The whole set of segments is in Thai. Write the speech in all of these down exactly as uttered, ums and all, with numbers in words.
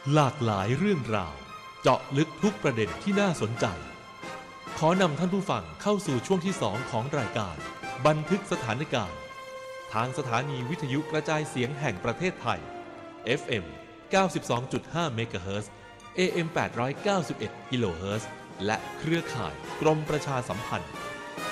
หลากหลายเรื่องราวเจาะลึกทุกประเด็นที่น่าสนใจขอนำท่านผู้ฟังเข้าสู่ช่วงที่สองของรายการบันทึกสถานการณ์ทางสถานีวิทยุกระจายเสียงแห่งประเทศไทย เอฟ เอ็ม เก้าสิบสองจุดห้า เมกะเฮิรตซ์ เอ เอ็ม แปดร้อยเก้าสิบเอ็ด กิโลเฮิรตซ์และเครือข่ายกรมประชาสัมพันธ์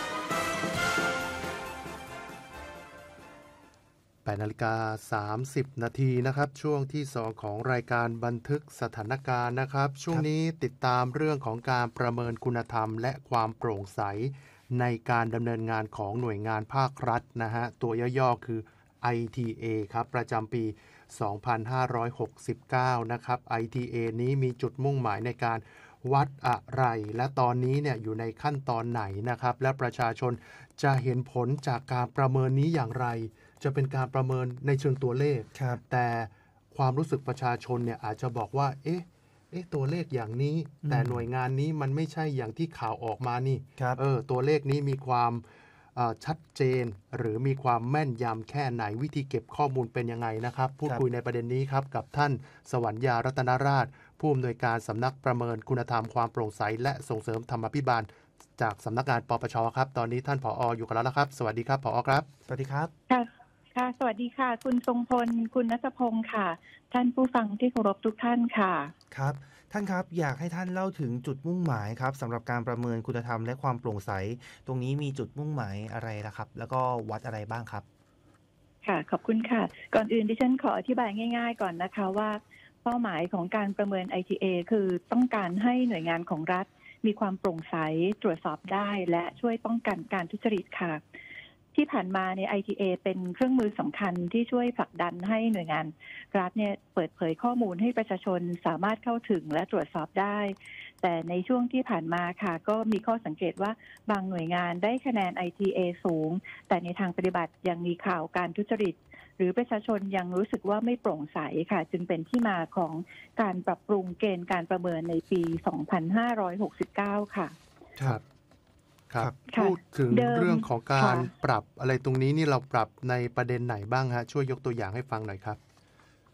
แปดนาฬิกาสามสิบนาทีนะครับช่วงที่สองของรายการบันทึกสถานการณ์นะครับช่วงนี้ติดตามเรื่องของการประเมินคุณธรรมและความโปร่งใสในการดำเนินงานของหน่วยงานภาครัฐนะฮะตัวย่อๆคือ ไอ ที เอ ครับประจำปีสองพันห้าร้อยหกสิบเก้านะครับ ไอ ที เอ นี้มีจุดมุ่งหมายในการวัดอะไรและตอนนี้เนี่ยอยู่ในขั้นตอนไหนนะครับและประชาชนจะเห็นผลจากการประเมินนี้อย่างไรจะเป็นการประเมินในเชิงตัวเลขแต่ความรู้สึกประชาชนเนี่ยอาจจะบอกว่าเอ๊ะเอ๊ะตัวเลขอย่างนี้แต่หน่วยงานนี้มันไม่ใช่อย่างที่ข่าวออกมานี่เออตัวเลขนี้มีความชัดเจนหรือมีความแม่นยำแค่ไหนวิธีเก็บข้อมูลเป็นยังไงนะครับพูดคุยในประเด็นนี้ครับกับท่านสวรรยารัตนราชผู้อำนวยการสำนักประเมินคุณธรรมความโปร่งใสและส่งเสริมธรรมาภิบาลจากสำนักงานปปชครับตอนนี้ท่านผอ.อยู่กับเราแล้วครับสวัสดีครับผอ.ครับสวัสดีครับค่ะค่ะสวัสดีค่ะคุณทรงพลคุณณัฐพงศ์ค่ะท่านผู้ฟังที่เคารพทุกท่านค่ะครับท่านครับอยากให้ท่านเล่าถึงจุดมุ่งหมายครับสำหรับการประเมินคุณธรรมและความโปร่งใสตรงนี้มีจุดมุ่งหมายอะไรนะครับแล้วก็วัดอะไรบ้างครับค่ะขอบคุณค่ะก่อนอื่นดิฉันขออธิบายง่ายๆก่อนนะคะว่าเป้าหมายของการประเมิน ไอ ที เอ คือต้องการให้หน่วยงานของรัฐมีความโปร่งใสตรวจสอบได้และช่วยป้องกันการทุจริตค่ะที่ผ่านมาใน ไอ ที เอ เป็นเครื่องมือสำคัญที่ช่วยผลักดันให้หน่วยงานรัฐเนี่ยเปิดเผยข้อมูลให้ประชาชนสามารถเข้าถึงและตรวจสอบได้แต่ในช่วงที่ผ่านมาค่ะก็มีข้อสังเกตว่าบางหน่วยงานได้คะแนน ไอ ที เอ สูงแต่ในทางปฏิบัติยังมีข่าวการทุจริตหรือประชาชนยังรู้สึกว่าไม่โปร่งใสค่ะจึงเป็นที่มาของการปรับปรุงเกณฑ์การประเมินในปีสองพันห้าร้อยหกสิบเก้าค่ะครับครับพูดถึงเรื่องของการปรับอะไรตรงนี้นี่เราปรับในประเด็นไหนบ้างฮะช่วยยกตัวอย่างให้ฟังหน่อยครับ